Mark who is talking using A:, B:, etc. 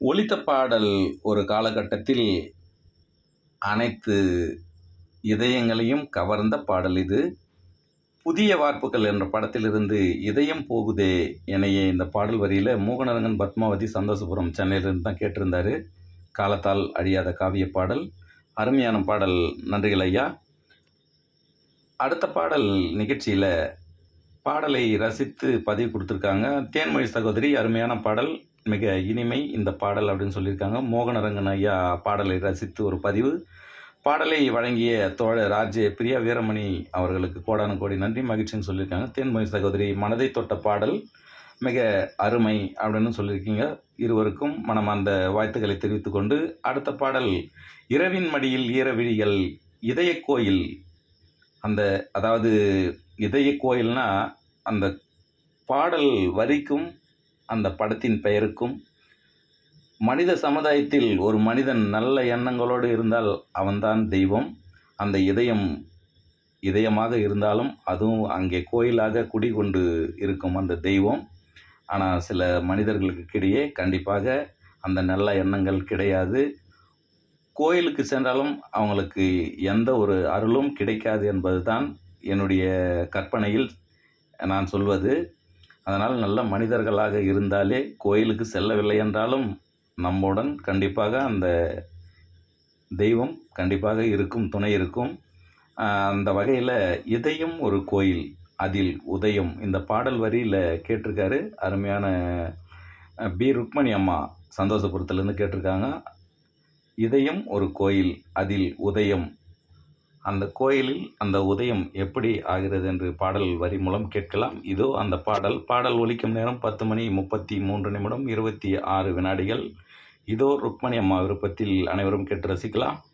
A: ஒலித்த பாடல் ஒரு காலகட்டத்தில் அனைத்து இதயங்களையும் கவர்ந்த பாடல் இது. புதிய வார்ப்புகள் என்ற படத்திலிருந்து இதயம் போகுதே எனையே இந்த பாடல் வரியில் மோகனரங்கன் பத்மாவதி சந்தோஷபுரம் சென்னையிலிருந்து தான் கேட்டிருந்தார். காலத்தால் அழியாத காவிய பாடல், அருமையான பாடல். நன்றிகள் ஐயா. அடுத்த பாடல் நிகழ்ச்சியில் பாடலை ரசித்து பதிவு கொடுத்துருக்காங்க. தேன்மொழி சகோதரி, அருமையான பாடல், மிக இனிமை இந்த பாடல் அப்படின்னு சொல்லியிருக்காங்க. மோகனரங்கன் ஐயா பாடலை ரசித்து ஒரு பதிவு. பாடலை வழங்கிய தோழர் ஆர்ஜே பிரியா வீரமணி அவர்களுக்கு கோடான கோடி நன்றி, மகிழ்ச்சின்னு சொல்லியிருக்காங்க. தேன்மொழி சகோதரி, மனதை தொட்ட பாடல் மிக அருமை அப்படின்னு சொல்லியிருக்கீங்க. இருவருக்கும் மனமார்ந்த வாழ்த்துக்களை தெரிவித்து கொண்டு அடுத்த பாடல் இரவின் மடியில் ஈரவிழிகள் இதய கோயில். அதாவது இதய கோயில்னா அந்த பாடல் வரிக்கும் அந்த படத்தின் பெயருக்கும், மனித சமுதாயத்தில் ஒரு மனிதன் நல்ல எண்ணங்களோடு இருந்தால் அவன்தான் தெய்வம். அந்த இதயமாக இருந்தாலும் அதுவும் அங்கே கோயிலாக குடிகொண்டு இருக்கும் அந்த தெய்வம். ஆனால் சில மனிதர்களுக்கு இடையே கண்டிப்பாக அந்த நல்ல எண்ணங்கள் கிடையாது. கோயிலுக்கு சென்றாலும் அவங்களுக்கு எந்த ஒரு அருளும் கிடைக்காது என்பது தான் என்னுடைய கற்பனையில் நான் சொல்வது. அதனால் நல்ல மனிதர்களாக இருந்தாலே கோயிலுக்கு செல்லவில்லை என்றாலும் நம்முடன் கண்டிப்பாக அந்த தெய்வம் கண்டிப்பாக இருக்கும், துணை இருக்கும். அந்த வகையில் இதயம் ஒரு கோயில், அதில் உதயம் இந்த பாடல் வரியில் கேட்டிருக்காரு. அருமையான பி ருக்மணி அம்மா சந்தோஷபுரத்துலேருந்து கேட்டிருக்காங்க. இதயம் ஒரு கோயில், அதில் உதயம். அந்த கோயிலில் அந்த உதயம் எப்படி ஆகிறது என்று பாடல் வரி மூலம் கேட்கலாம். இதோ அந்த பாடல் ஒலிக்கும் நேரம் 10:33 நிமிடம் 26 வினாடிகள். இதோ ருக்மணி அம்மா விருப்பத்தில் அனைவரும் கேட்டு ரசிக்கலாம்.